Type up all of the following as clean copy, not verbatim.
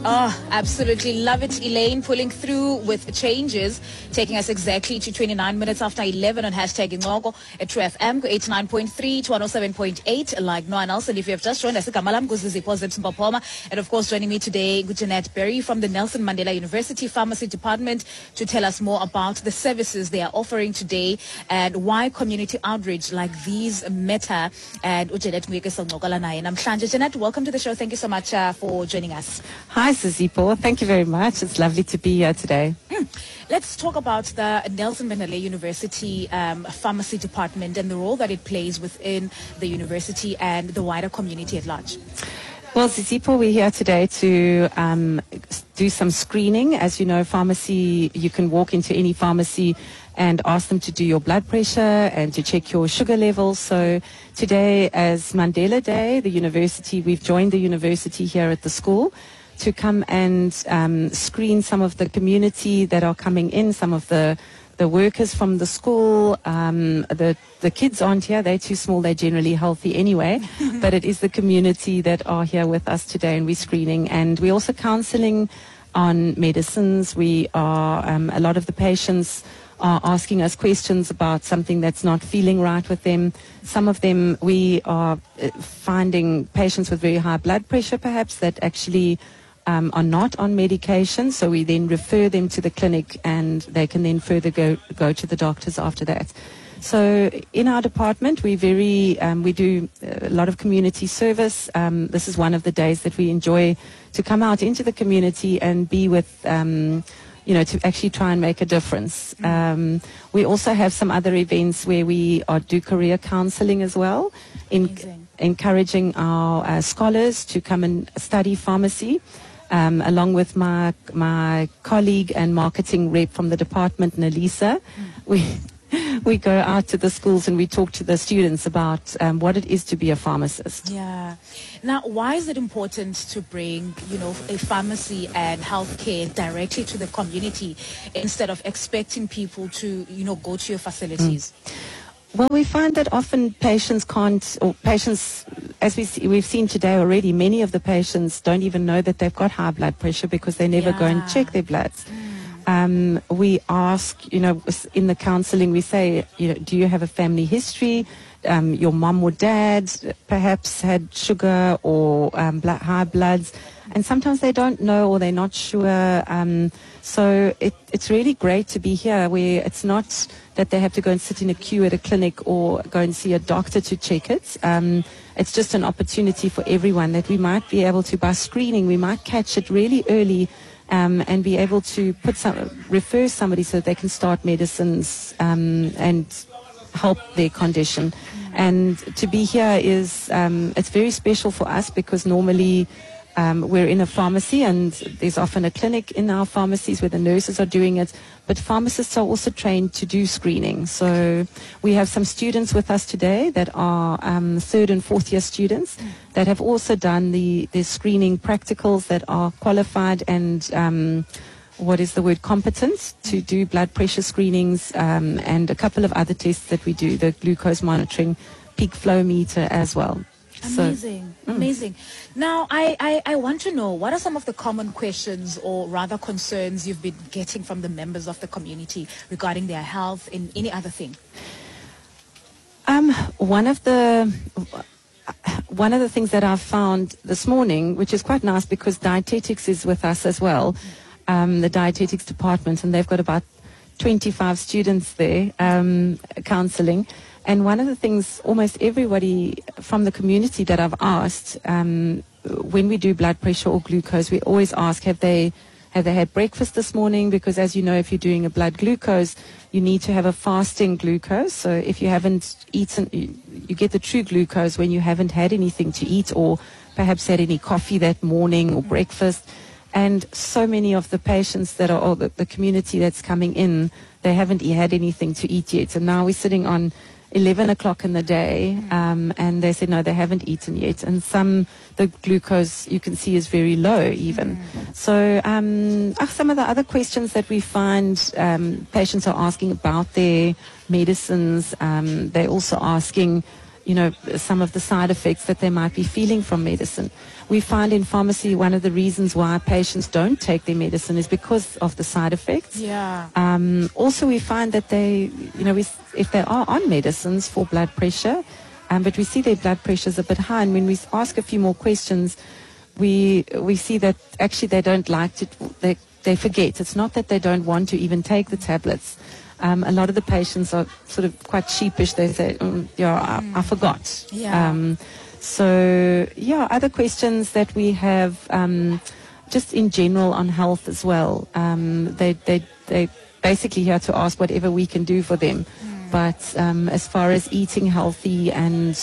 Oh, absolutely love it. Elaine pulling through with changes, taking us exactly to 29 minutes after 11 on hashtag Ingogo at True FM, 89.3 to 107.8, like no one else. And if you have just joined us, and of course joining me today, Jeanette Berry from the Nelson Mandela University Pharmacy Department to tell us more about the services they are offering today and why community outreach like these matter. And Jeanette, welcome to the show. Thank you so much for joining us. Hi, Sizipo. Thank you very much. It's lovely to be here today. Let's talk about the Nelson Mandela University Pharmacy Department and the role that it plays within the university and the wider community at large. Well, Sizipo, we're here today to do some screening. As you know, pharmacy, you can walk into any pharmacy and ask them to do your blood pressure and to check your sugar levels. So today, as Mandela Day, the university, we've joined the university here at the school to come and screen some of the community that are coming in, some of the workers from the school. The kids aren't here, they're too small, they're generally healthy anyway, but it is the community that are here with us today, and we're screening. And we're also counseling on medicines. We are, a lot of the patients are asking us questions about something that's not feeling right with them. Some of them, we are finding patients with very high blood pressure perhaps that actually are not on medication, so we then refer them to the clinic and they can then further go to the doctors after that. So in our department, we do a lot of community service. This is one of the days that we enjoy to come out into the community and be with to actually try and make a difference. We also have some other events where we do career counseling as well, encouraging our scholars to come and study pharmacy. Along with my colleague and marketing rep from the department, Nalisa, we go out to the schools and we talk to the students about what it is to be a pharmacist. Yeah. Now, why is it important to bring, a pharmacy and healthcare directly to the community instead of expecting people to, go to your facilities? Well, we find that often patients, as we've seen today already, many of the patients don't even know that they've got high blood pressure because they never go and check their bloods. We ask, in the counseling, we say, do you have a family history? Your mom or dad perhaps had sugar or high bloods, and sometimes they don't know or they're not sure. So it's really great to be here where it's not that they have to go and sit in a queue at a clinic or go and see a doctor to check it. It's just an opportunity for everyone that we might be able to, by screening, we might catch it really early and be able to refer somebody so that they can start medicines and help their condition. And to be here is, it's very special for us because normally we're in a pharmacy and there's often a clinic in our pharmacies where the nurses are doing it, but pharmacists are also trained to do screening. So we have some students with us today that are third and fourth year students that have also done the screening practicals, that are qualified and competent to do blood pressure screenings and a couple of other tests that we do, the glucose monitoring, peak flow meter as well. Amazing. Now, I want to know, what are some of the common questions or rather concerns you've been getting from the members of the community regarding their health and any other thing? One of the things that I've found this morning, which is quite nice because dietetics is with us as well, the dietetics department, and they've got about 25 students there counseling. And one of the things, almost everybody from the community that I've asked, when we do blood pressure or glucose, we always ask, have they had breakfast this morning? Because as you know, if you're doing a blood glucose, you need to have a fasting glucose. So if you haven't eaten, you get the true glucose when you haven't had anything to eat or perhaps had any coffee that morning or breakfast. And so many of the patients that are, or the community that's coming in, they haven't had anything to eat yet. And now we're sitting on 11 o'clock in the day, and they said, no, they haven't eaten yet. And the glucose you can see is very low even. So some of the other questions that we find patients are asking about their medicines, they're also asking some of the side effects that they might be feeling from medicine. We find in pharmacy one of the reasons why patients don't take their medicine is because of the side effects. Yeah. Also, we find that if they are on medicines for blood pressure, but we see their blood pressure is a bit high, and when we ask a few more questions, we see that actually they don't like to, they forget. It's not that they don't want to even take the tablets. A lot of the patients are sort of quite sheepish. They say, I forgot. Yeah. Other questions that we have, just in general on health as well. They basically here to ask whatever we can do for them. But as far as eating healthy and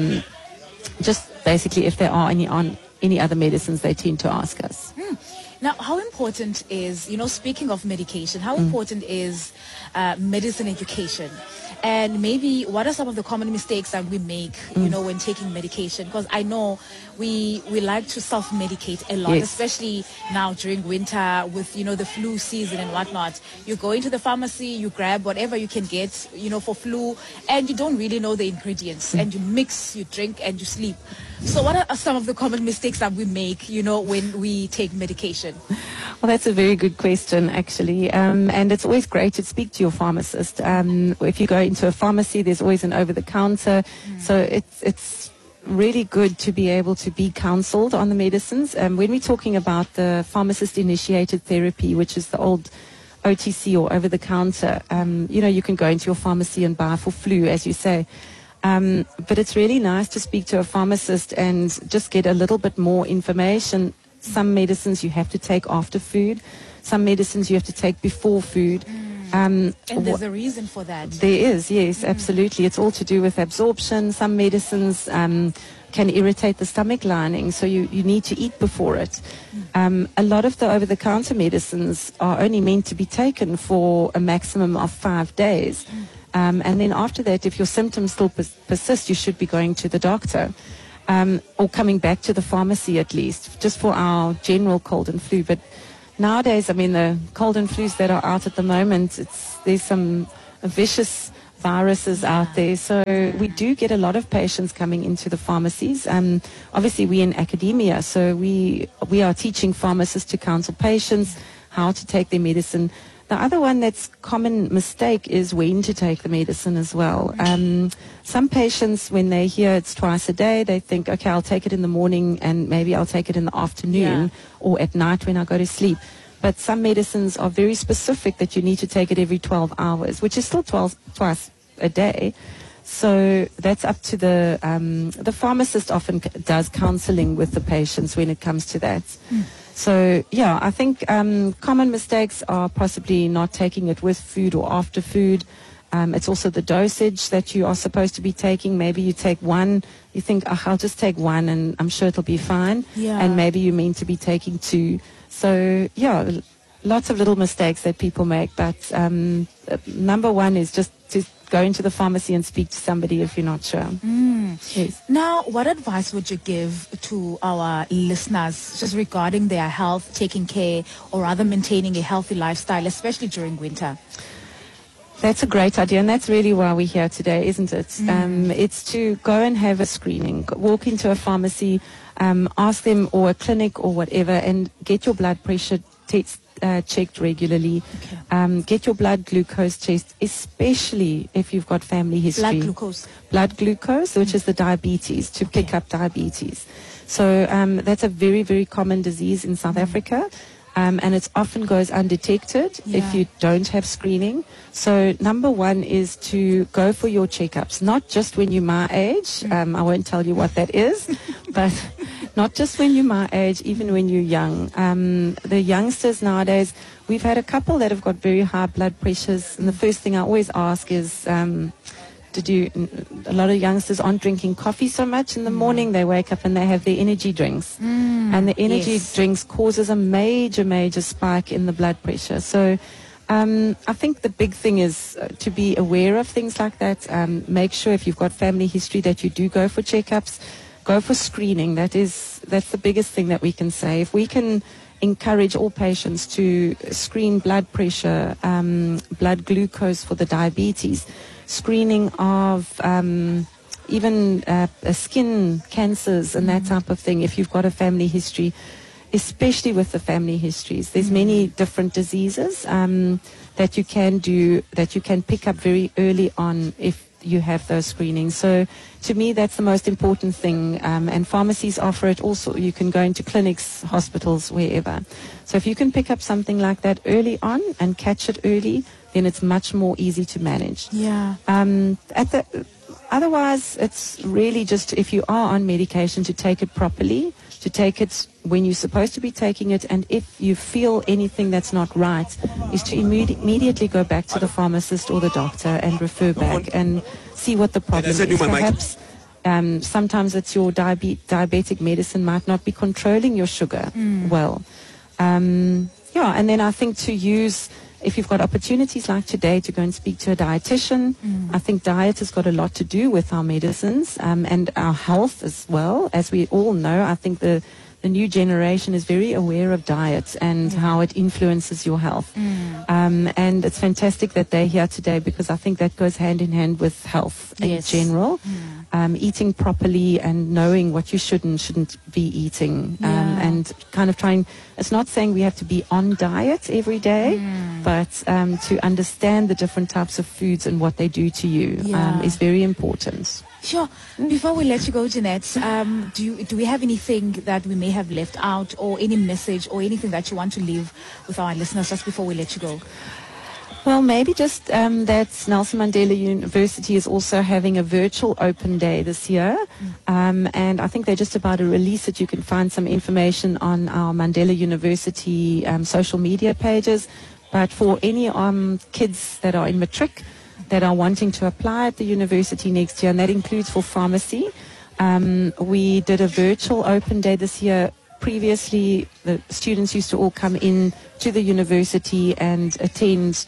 just basically if there are on any other medicines, they tend to ask us. Now, how important is, speaking of medication, how important is medicine education? And maybe what are some of the common mistakes that we make, when taking medication? Because I know we like to self-medicate a lot, Yes. especially now during winter with, the flu season and whatnot. You go into the pharmacy, you grab whatever you can get, for flu, and you don't really know the ingredients. And you mix, you drink, and you sleep. So what are some of the common mistakes that we make, when we take medication? Well, that's a very good question, actually. And it's always great to speak to your pharmacist. If you go into a pharmacy, there's always an over-the-counter. So it's really good to be able to be counseled on the medicines. When we're talking about the pharmacist-initiated therapy, which is the old OTC or over-the-counter, you can go into your pharmacy and buy for flu, as you say. But it's really nice to speak to a pharmacist and just get a little bit more information. Some medicines you have to take after food. Some medicines you have to take before food. And there's a reason for that. There is, yes, absolutely. It's all to do with absorption. Some medicines can irritate the stomach lining, so you need to eat before it. A lot of the over-the-counter medicines are only meant to be taken for a maximum of 5 days. And then after that, if your symptoms still persist, you should be going to the doctor. Or coming back to the pharmacy at least, just for our general cold and flu. But nowadays, the cold and flus that are out at the moment, there's some vicious viruses out there. So we do get a lot of patients coming into the pharmacies. Obviously, we're in academia, so we are teaching pharmacists to counsel patients how to take their medicine. The other one that's common mistake is when to take the medicine as well. Some patients, when they hear it's twice a day, they think, okay, I'll take it in the morning and maybe I'll take it in the afternoon or at night when I go to sleep. But some medicines are very specific that you need to take it every 12 hours, which is still twice a day. So that's up to the pharmacist often does counseling with the patients when it comes to that. So, I think common mistakes are possibly not taking it with food or after food. It's also the dosage that you are supposed to be taking. Maybe you take one, you think, I'll just take one and I'm sure it'll be fine. Yeah. And maybe you mean to be taking two. So, lots of little mistakes that people make. But number one is just to go into the pharmacy and speak to somebody if you're not sure. Yes. Now, what advice would you give to our listeners just regarding their health, taking care, or rather maintaining a healthy lifestyle, especially during winter? That's a great idea, and that's really why we're here today, isn't it? It's to go and have a screening, walk into a pharmacy, ask them, or a clinic or whatever, and get your blood pressure checked regularly. Okay. Get your blood glucose checked, especially if you've got family history. Blood glucose, which is the diabetes, to pick up diabetes. So that's a very, very common disease in South Africa. And it often goes undetected if you don't have screening. So number one is to go for your checkups, not just when you're my age. I won't tell you what that is, but not just when you're my age, even when you're young. The youngsters nowadays, we've had a couple that have got very high blood pressures. And the first thing I always ask is, a lot of youngsters aren't drinking coffee so much in the morning. They wake up and they have their energy drinks. And the energy drinks causes a major, major spike in the blood pressure. So I think the big thing is to be aware of things like that. Make sure if you've got family history that you do go for checkups. Go for screening. That's the biggest thing that we can say. If we can encourage all patients to screen blood pressure, blood glucose for the diabetes, screening of even skin cancers and that type of thing, if you've got a family history, especially with the family histories. There's many different diseases that you can pick up very early on if you have those screenings. So to me, that's the most important thing. And pharmacies offer it also. You can go into clinics, hospitals, wherever. So if you can pick up something like that early on and catch it early, then it's much more easy to manage. Yeah. Otherwise, it's really just, if you are on medication, to take it properly, to take it when you're supposed to be taking it, and if you feel anything that's not right, is to immediately go back to the pharmacist or the doctor and refer back and see what the problem is. Perhaps sometimes it's your diabetic medicine might not be controlling your sugar well. And then I think to use, if you've got opportunities like today to go and speak to a dietitian, I think diet has got a lot to do with our medicines and our health as well. As we all know, I think the new generation is very aware of diet and how it influences your health. And it's fantastic that they're here today, because I think that goes hand in hand with health in general. Eating properly and knowing what you should and shouldn't be eating, and kind of trying, it's not saying we have to be on diet every day, but to understand the different types of foods and what they do to you is very important. Sure. Before we let you go, Jeanette, do we have anything that we may have left out, or any message or anything that you want to leave with our listeners just before we let you go? Well, maybe just that Nelson Mandela University is also having a virtual open day this year. And I think they're just about to release it. You can find some information on our Mandela University social media pages. But for any kids that are in matric that are wanting to apply at the university next year, and that includes for pharmacy, we did a virtual open day this year. Previously, the students used to all come in to the university and attend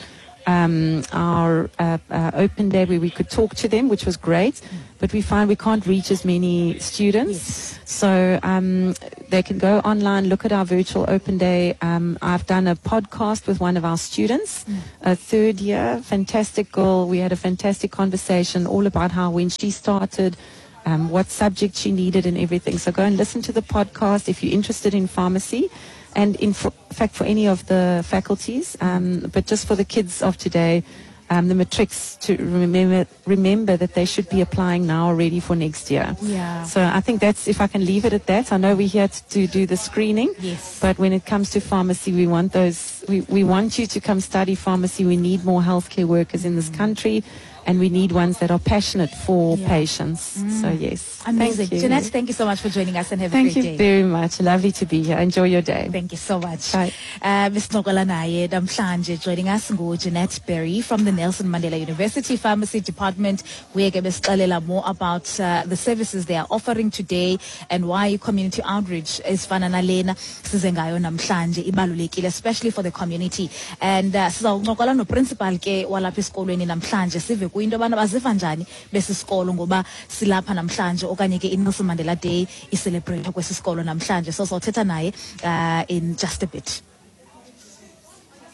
our open day where we could talk to them, which was great. But we find we can't reach as many students. So they can go online, look at our virtual open day. I've done a podcast with one of our students, a third year, fantastic girl. We had a fantastic conversation all about when she started, what subject she needed and everything. So go and listen to the podcast if you're interested in pharmacy, and in fact for any of the faculties, but just for the kids of today, the matrics, to remember that they should be applying now already for next year. So I think that's, if I can leave it at that. I know we're here to do the screening, but when it comes to pharmacy, we want we want you to come study pharmacy. We need more healthcare workers in this country, and we need ones that are passionate for patients. So yes. Amazing. Jeanette, thank you so much for joining us, and have a great day. Thank you very much. Lovely to be here. Enjoy your day. Thank you so much. Bye. Ms. Nokola Naye, namhlanje joining us Jeanette Berry from the Nelson Mandela University Pharmacy Department. We're going to tell more about the services they are offering today and why community outreach is fanana sizengayo namhlanje ibalulekile, especially for the community. And sizawuncokola no principal ke walapha esikolweni namhlanje sive kuyinto abantu baziva njani besisikolo ngoba silapha namhlanje, okanye ke iNelson Mandela Day icelebrate kwesisikolo namhlanje. So sothetha naye in just a bit.